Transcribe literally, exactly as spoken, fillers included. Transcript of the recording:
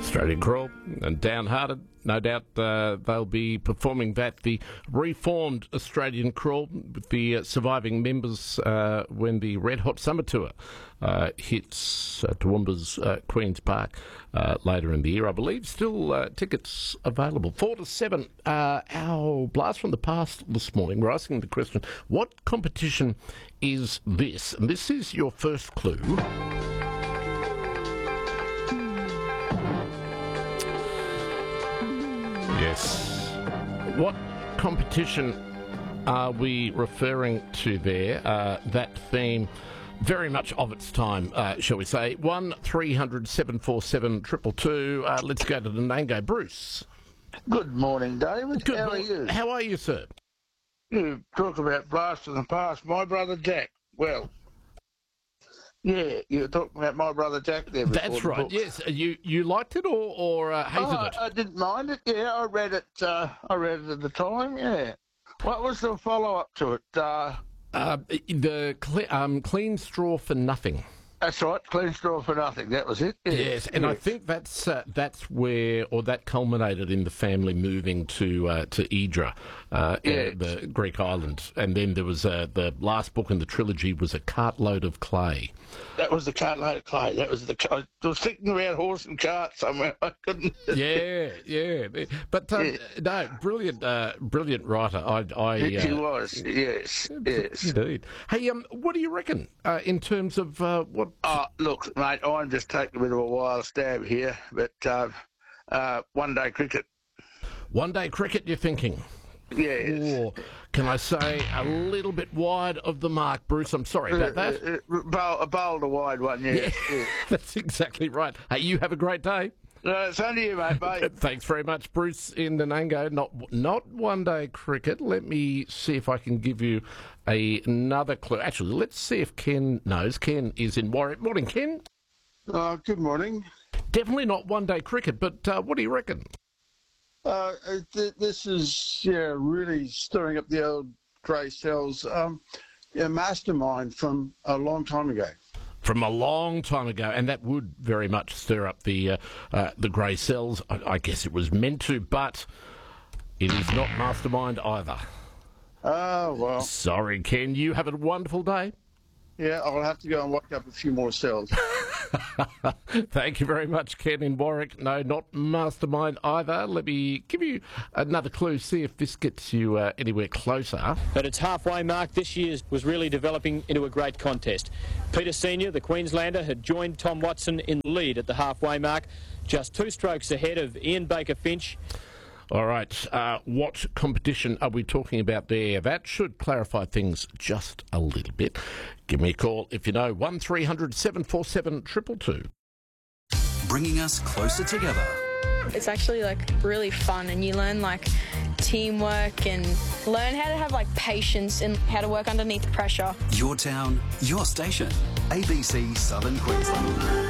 Australian Crawl and Downhearted. No doubt uh, they'll be performing that, the reformed Australian Crawl, with the uh, surviving members uh, when the Red Hot Summer Tour uh, hits uh, Toowoomba's uh, Queen's Park uh, later in the year. I believe still uh, tickets available. Four to seven, uh, our blast from the past this morning. We're asking the question, what competition is this? And this is your first clue. Yes. What competition are we referring to there? Uh, that theme, very much of its time, uh, shall we say. One three hundred seven four seven triple two. Uh, let's go to the Nango. Bruce. Good morning, David. Good How mo- are you? How are you, sir? You talk about blast from the past. My brother Jack. Well, yeah, you were talking about my brother Jack there. before That's the right. book. Yes. You you liked it or or uh, hated Oh, it? I, I didn't mind it. Yeah, I read it. Uh, I read it at the time. Yeah. What was the follow up to it? Uh, Uh, the cle- um, clean straw for nothing. that's right. Clean straw for nothing. That was it. Yeah. Yes, and I Yes. think that's uh, that's where, or that culminated in the family moving to uh, to Idra, uh, Yes. uh, the Greek island, and then there was uh, the last book in the trilogy was A Cartload of Clay. That was the cartload of clay. That was the. I was thinking about horse and cart somewhere. I couldn't. Yeah, yeah, but um, Yeah. no, brilliant, uh, brilliant writer. I, I He uh, was. Yes. Yes. indeed. Hey, um, what do you reckon uh, in terms of uh, what? Oh, look, mate, I'm just taking a bit of a wild stab here, but uh, uh, one day cricket. One day cricket, you're thinking? Yes. Or can I say a little bit wide of the mark, Bruce? I'm sorry about that. Uh, uh, bowl, a boulder wide one, yeah. Yeah, yeah. that's exactly right. Hey, you have a great day. No, it's only you, mate, mate. Thanks very much, Bruce in Nanango. Not not one day cricket. Let me see if I can give you a, another clue. Actually, let's see if Ken knows. Ken is in Warwick. Morning, Ken. Uh, good morning. Definitely not one day cricket, but uh, what do you reckon? Uh, th- this is yeah really stirring up the old grey cells. Um, yeah, mastermind from a long time ago. From a long time ago, and that would very much stir up the uh, uh, the grey cells. I, I guess it was meant to, but it is not mastermind either. Oh well, Sorry, Ken. You have a wonderful day. yeah, I'll have to go and lock up a few more cells. Thank you very much, Ken in Warwick. No, not mastermind either. Let me give you another clue, see if this gets you uh, anywhere closer. At its halfway mark, this year's was really developing into a great contest. Peter Senior, the Queenslander, had joined Tom Watson in the lead at the halfway mark, just two strokes ahead of Ian Baker Finch. All right, uh, what competition are we talking about there? That should clarify things just a little bit. Give me a call if you know, one three hundred seven four seven two two two. Bringing us closer together. It's actually like really fun, and you learn like teamwork and learn how to have like patience and how to work underneath pressure. Your town, your station. A B C Southern Queensland.